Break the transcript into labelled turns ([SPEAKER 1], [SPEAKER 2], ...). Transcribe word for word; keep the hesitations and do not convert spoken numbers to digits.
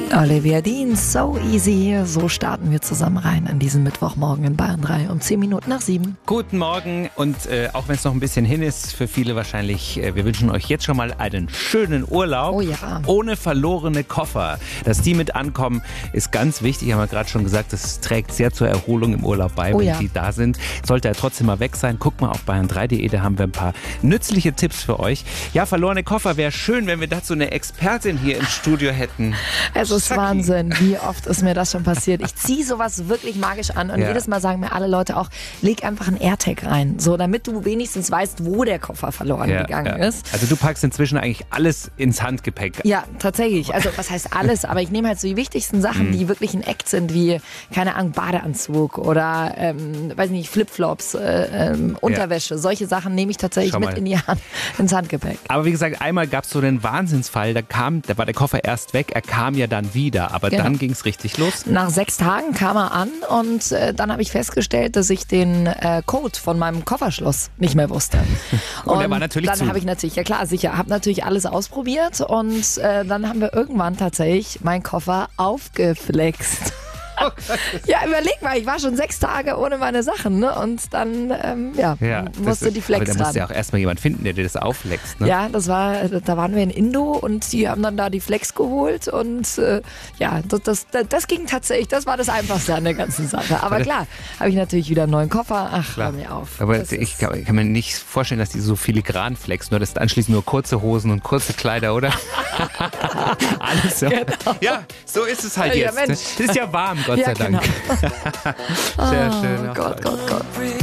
[SPEAKER 1] Olivia Dean, So Easy. So starten wir zusammen rein an diesem Mittwochmorgen in Bayern drei um zehn Minuten nach sieben.
[SPEAKER 2] Guten Morgen und äh, auch wenn es noch ein bisschen hin ist, für viele wahrscheinlich, äh, wir wünschen euch jetzt schon mal einen schönen Urlaub.
[SPEAKER 1] Oh ja.
[SPEAKER 2] Ohne verlorene Koffer. Dass die mit ankommen, ist ganz wichtig. Haben wir gerade schon gesagt, das trägt sehr zur Erholung im Urlaub bei,
[SPEAKER 1] Oh
[SPEAKER 2] wenn
[SPEAKER 1] ja.
[SPEAKER 2] die da sind. Sollte er trotzdem mal weg sein, guckt mal auf bayern drei punkt de, da haben wir ein paar nützliche Tipps für euch. Ja, verlorene Koffer, wäre schön, wenn wir dazu eine Expertin hier im Studio hätten.
[SPEAKER 1] Es ist
[SPEAKER 2] Zacki.
[SPEAKER 1] Wahnsinn, wie oft ist mir das schon passiert. Ich ziehe sowas wirklich magisch an und
[SPEAKER 2] Ja.
[SPEAKER 1] jedes Mal sagen mir alle Leute auch, leg einfach ein AirTag rein, so damit du wenigstens weißt, wo der Koffer verloren
[SPEAKER 2] Ja,
[SPEAKER 1] gegangen
[SPEAKER 2] ja.
[SPEAKER 1] ist.
[SPEAKER 2] Also du packst inzwischen eigentlich alles ins Handgepäck.
[SPEAKER 1] Ja, tatsächlich. Also was heißt alles? Aber ich nehme halt so die wichtigsten Sachen, die wirklich ein Act sind, wie, keine Ahnung, Badeanzug oder, ähm, weiß nicht, Flipflops, äh, ähm, Unterwäsche. Solche Sachen nehme ich tatsächlich
[SPEAKER 2] Schau
[SPEAKER 1] mit
[SPEAKER 2] mal.
[SPEAKER 1] in die Hand, ins Handgepäck.
[SPEAKER 2] Aber wie gesagt, einmal gab es so einen Wahnsinnsfall, da kam, da war der Koffer erst weg, er kam ja dann wieder, aber
[SPEAKER 1] Genau.
[SPEAKER 2] dann ging es richtig los.
[SPEAKER 1] Nach sechs Tagen kam er an und äh, dann habe ich festgestellt, dass ich den äh, Code von meinem Kofferschloss nicht mehr wusste.
[SPEAKER 2] Und er war natürlich
[SPEAKER 1] dann
[SPEAKER 2] zu.
[SPEAKER 1] habe ich natürlich, ja klar, sicher, habe natürlich alles ausprobiert und äh, dann haben wir irgendwann tatsächlich meinen Koffer aufgeflext. Ja, überleg mal, ich war schon sechs Tage ohne meine Sachen, ne? Und dann, ähm, ja,
[SPEAKER 2] das
[SPEAKER 1] musste
[SPEAKER 2] ist-
[SPEAKER 1] die Flex
[SPEAKER 2] Aber da musst du ja
[SPEAKER 1] ran.
[SPEAKER 2] auch erstmal jemand finden, der dir das auflext. Ne?
[SPEAKER 1] Ja, das war, da waren wir in Indo und die haben dann da die Flex geholt und äh, ja, das, das, das ging tatsächlich, das war das Einfachste an der ganzen Sache. Aber klar, habe ich natürlich wieder einen neuen Koffer. Ach, hör mir auf.
[SPEAKER 2] Aber
[SPEAKER 1] Das
[SPEAKER 2] ich
[SPEAKER 1] ist-
[SPEAKER 2] kann, ich kann mir nicht vorstellen, dass die so filigran flexen. Nur das sind anschließend nur kurze Hosen und kurze Kleider, oder? Alles so.
[SPEAKER 1] Genau.
[SPEAKER 2] Ja, so ist es halt
[SPEAKER 1] Ja,
[SPEAKER 2] jetzt.
[SPEAKER 1] Mensch.
[SPEAKER 2] Es ist ja warm, Gott
[SPEAKER 1] Ja,
[SPEAKER 2] sei Dank.
[SPEAKER 1] genau.
[SPEAKER 2] Sehr schön.
[SPEAKER 1] Oh Gott, Gott, Gott.